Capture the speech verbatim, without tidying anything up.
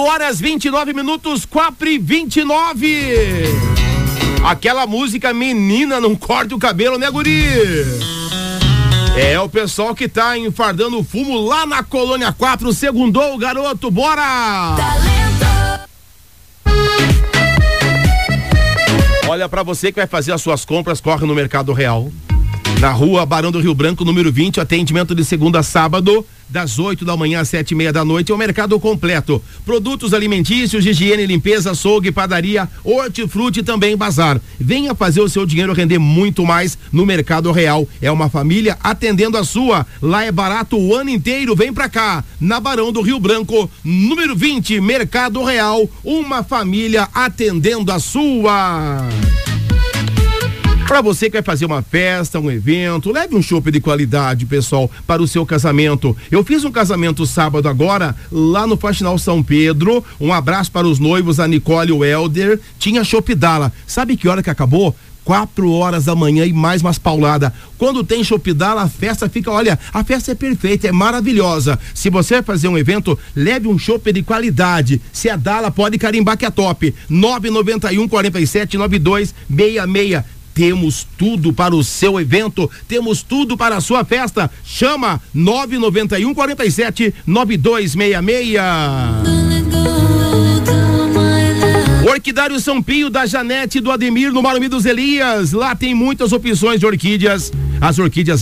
horas vinte e nove minutos, quatro e vinte e nove. Aquela música Menina Não Corta o Cabelo, né, guri? É o pessoal que tá enfardando fumo lá na Colônia quatro. Segundou, garoto, bora! Olha, pra você que vai fazer as suas compras, corre no Mercado Real, na rua Barão do Rio Branco, número vinte, atendimento de segunda a sábado, das oito da manhã às sete e meia da noite. É o mercado completo. Produtos alimentícios, de higiene, limpeza, açougue, padaria, hortifruti e também bazar. Venha fazer o seu dinheiro render muito mais no Mercado Real. É uma família atendendo a sua. Lá é barato o ano inteiro. Vem pra cá, na Barão do Rio Branco, número vinte, Mercado Real. Uma família atendendo a sua. Para você que vai fazer uma festa, um evento, leve um chopp de qualidade, pessoal, para o seu casamento. Eu fiz um casamento sábado agora, lá no Faxinal São Pedro. Um abraço para os noivos, a Nicole e o Helder. Tinha chopp Dala. Sabe que hora que acabou? Quatro horas da manhã e mais umas pauladas. Quando tem chopp Dala, a festa fica, olha, a festa é perfeita, é maravilhosa. Se você vai fazer um evento, leve um chopp de qualidade. Se é Dala, pode carimbar que é top. nove nove um, quatro sete, nove dois seis seis. Temos tudo para o seu evento, temos tudo para a sua festa. Chama nove nove um, quatro sete, nove dois seis seis. Orquidário São Pio, da Janete e do Ademir, no Morumbi dos Elias. Lá tem muitas opções de orquídeas. As orquídeas